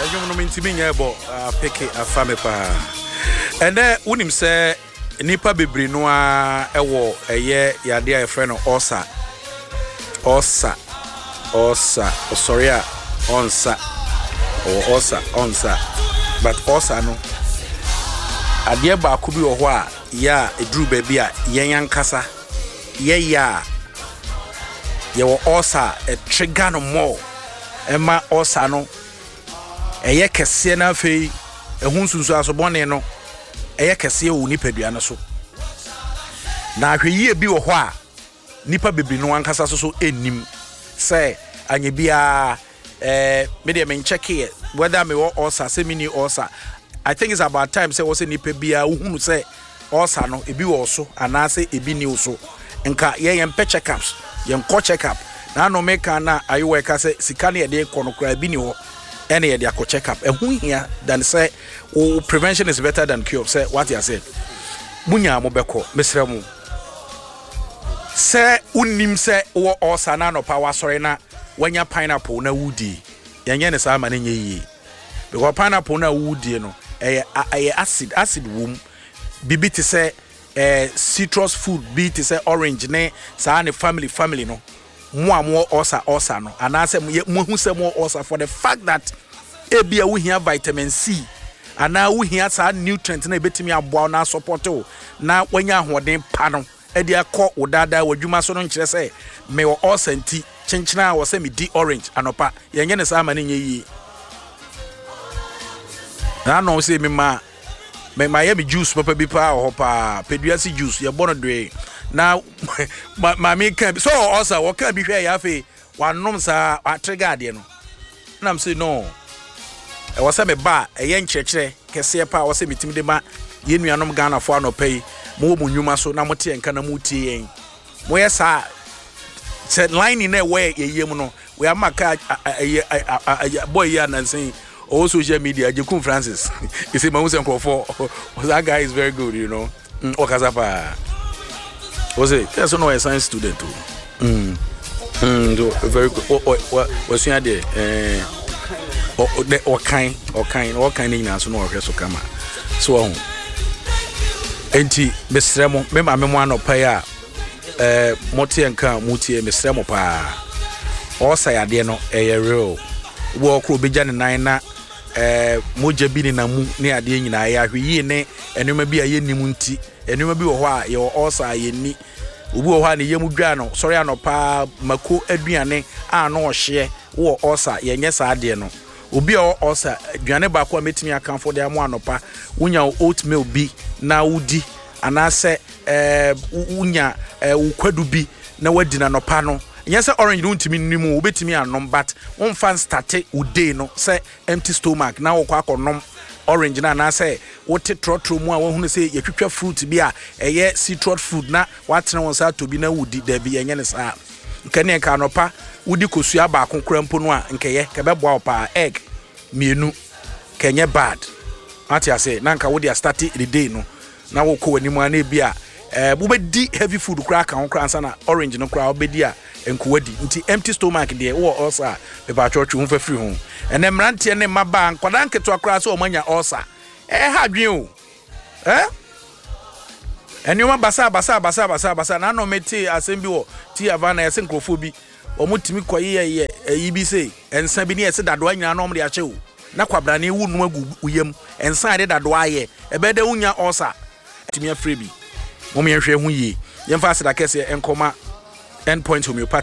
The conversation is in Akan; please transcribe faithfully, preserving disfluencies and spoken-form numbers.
enwom no mentimi nya ebo peke afame pa ene unim se nipa bebre no a ewo eye yade a efre no osa osa osa sorry a onsa o osa onsa but osa no ade ba ko bi wo ho a ya eduru ba bi a yen yankasa ye ya ye wo osa e trigger no more ema osa no eye kese na afei ehun sunsu asobone no eye kese wo nipadua no so na ahweye bi wo ho a nipa bebi no ankasa so so enim say anye bia eh me dey men check here whether me wo osa say me ni osa. I think it's about time say wo say nipa bia uhunu say osa no ebi wo so ana say ebi ni wo so nka ye yem pe checkups yem ko check up na no make na ayi we ka say sika na ye dey kono kra bi ni ho ene ye dey ko check up ehun hia than say oh, prevention is better than cure. Say what you said munya mo beko mesra mu say unim say wo osa na no power sorry na wanya pineapple na wudi yenye ne sa ma na nye yi because pineapple na wudi no eh acid acid wom bibi te say eh citrus food bi te say orange ne sa ne family family no mo amo osa osa no anase mo hu say mo osa for the fact that e bia wo hia vitamin C ana wo hia sa nutrient na betimi aboa na support o na wanya ahoden pa no e dia kɔ odada wadwuma so no nkire say me wo osa nti chenchina wo say me di orange anopa yenye ne sa ma ne nye yi na no say me ma me ma ye me juice papa bi pa ho pa peduasi juice ye bono dwe na ma me kan so osa wo kan bi hwe ya fe wanom sa atrega de no na am say no e wo say me ba e ye nkyekere kese pa wo say metim de ma ye nuanom Ghana fo anopai mo mo nwuma so na mo te enka na mo tie yen mo ye sa said line na we ye yem no we amaka boy ya nansen all social media Jekun Francis you see my own for that guy is very good, you know. mm okazapa was it that's no a science student too. mm mm very good. What was you there eh o kind o kind o kind na so no so kama so on enti besremo me ma me mo anopa ya eh motie nka mutie mesremo pa osa yade no eye real wo kro beja ne nan na eh moja bi ni na mu ne ade nyina ya hweyi ne enuma bi aye nimu nti enuma bi wo ho a ye osa aye ni obi wo ho a ne yemu dwa no sorry anopa mako aduane a no ohye wo osa ye nye sa ade no obi o osa aduane ba ko metimi akanfo de amo anopa wonya oatmeal bi na wudi anase eh unya ukwadu bi na wadi na nopa no nyese orange no ntimi nimu obetimi anom but won fan start uday no say empty stomach na wo kwa akonom orange na na say wote trotro mu a wo hunu say yetwetwa fruit bi a eye citrus food na watena won sa to bi na wudi da bi yenye ne sa nkane ka nopa wudi kosua ba konkora mpo no a nkeye ka be boa pa egg mienu kenye bad ati ase na nka wodi start the day no na wo ko wani mu ana bi a eh bo di heavy food kra ka honkra ansa na orange no kra obedi a enkuwadi nti empty stomach de wo osa be ba church hu fa free hu ene mrantie ne maba nkwada nketo akra so omanya osa eh ha dwen o eh enioma basa basa basa basa basa na no meti asembi wo ti avana yese nkrofo bi omutimi koye ye yi bi sei ensa bi ne yese dado anyina no omde ache o na kwabra ne wu no agu uyem ensa de dado aye ebe de unya osa timi afre bi mo me hwe hu yi yemfa asida kese enkoma endpoint homeopathy